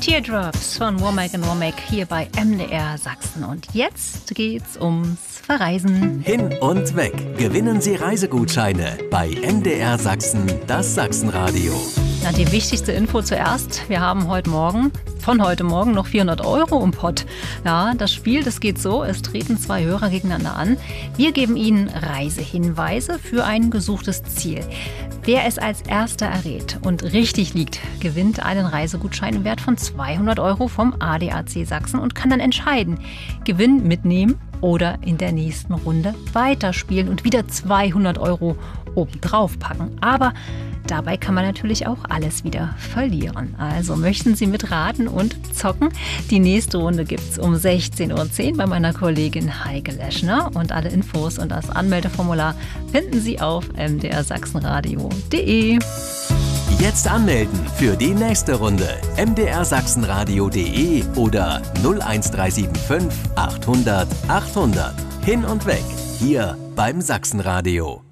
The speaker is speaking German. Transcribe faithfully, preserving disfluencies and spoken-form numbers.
Teardrops von Womack and Womack hier bei M D R Sachsen. Und jetzt geht's ums Verreisen. Hin und weg. Gewinnen Sie Reisegutscheine bei M D R Sachsen, das Sachsenradio. Na, die wichtigste Info zuerst. Wir haben heute Morgen, von heute Morgen noch vierhundert Euro im Pott. Ja, das Spiel, das geht so, es treten zwei Hörer gegeneinander an. Wir geben Ihnen Reisehinweise für ein gesuchtes Ziel. Wer es als erster errät und richtig liegt, gewinnt einen Reisegutschein im Wert von zweihundert Euro vom A D A C Sachsen und kann dann entscheiden, Gewinn mitnehmen oder in der nächsten Runde weiterspielen und wieder zweihundert Euro obendrauf packen. Aber dabei kann man natürlich auch alles wieder verlieren. Also möchten Sie mitraten und zocken? Die nächste Runde gibt's um sechzehn Uhr zehn bei meiner Kollegin Heike Leschner. Und alle Infos und das Anmeldeformular finden Sie auf m d r sachsenradio punkt d e. Jetzt anmelden für die nächste Runde. m d r sachsenradio punkt d e oder null eins drei sieben fünf achthundert achthundert. Hin und weg, hier beim Sachsenradio.